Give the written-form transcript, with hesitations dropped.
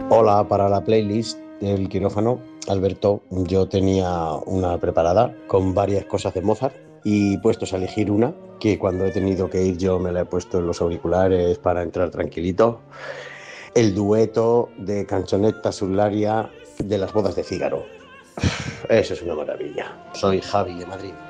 Hola, para la playlist del quirófano, Alberto, yo tenía una preparada con varias cosas de Mozart y puestos a elegir una, que cuando he tenido que ir yo me la he puesto en los auriculares para entrar tranquilito, el dueto de Canzonetta sull'aria de las bodas de Fígaro. Eso es una maravilla. Soy Javi de Madrid.